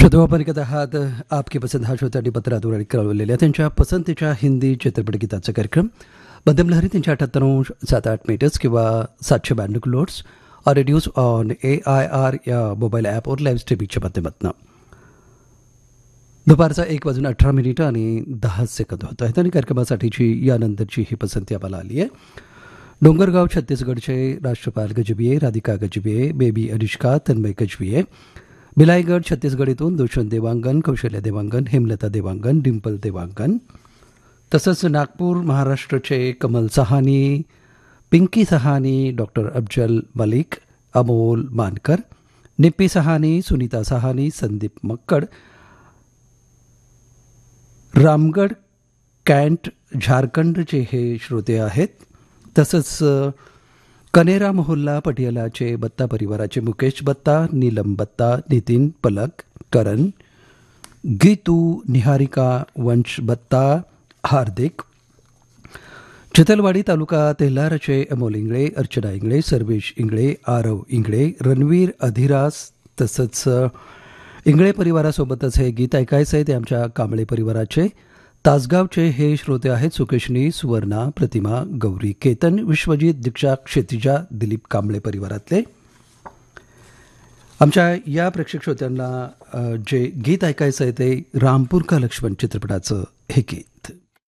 श्रोतो आपण ऐकत आहात आपकी पसंद हा श्रोत्यांनी पत्राद्वारे कळवलेल्या त्यांच्या पसंतीच्या हिंदी चित्रपटगीताचा कार्यक्रम मध्यमलहरी 378.78 मीटर्स किंवा 792 किलोहर्ट्ज और रेडियोज ऑन AIR या मोबाईल ॲप और लाईव्ह स्ट्रीमिंगच्या माध्यमातून दुपारचा 1:18 आणि 10 सेकंद होत आहेत आणि कार्यक्रमासाठीची यानंतरची ही पसंती आम्हाला आली आहे. डोंगरगाव छत्तीसगडचे राष्ट्रपाल गजबिये, राधिका गजबिये, बेबी अनुष्का, तन्मय गजबिये, भिलाईगड छत्तीसगड इथून दुष्यंत देवांगन, कौशल्य देवांगन, हेमलता देवांगन, डिंपल देवांगन, तसंच नागपूर महाराष्ट्राचे Kamal Sahani, Pinky Sahani, doctor Afzal Malik, Amol Mankar, निप्पी Sahani, Sunita Sahani, Sandeep मक्कड, Ramgarh can't झारखंडचे हे श्रोते आहेत. तसंच कनेरा मोहल्ला पटियालाचे बत्ता परिवाराचे मुकेश बत्ता, नीलम बत्ता, नितीन पलक, करण, गीतू, निहारिका, वंश बत्ता, हार्दिक, चितलवाडी तालुका तेल्हारचे अमोल इंगळे, अर्चना इंगळे, सर्वेश इंगळे, आरव इंगळे, रणवीर अधिरास, तसंच इंगळे परिवारासोबतच हे गीत ऐकायचं आहे ते आमच्या कांबळे परिवाराचे तासगावचे हे श्रोते आहेत. सुकेशनी, सुवर्णा, प्रतिमा, गौरी, केतन, विश्वजित, दीक्षा, क्षितिजा, दिलीप कांबळे परिवारातले. आमच्या या प्रेक्षक श्रोत्यांना जे गीत ऐकायचं आहे ते रामपूर का लक्ष्मण चित्रपटाचं हे गीत.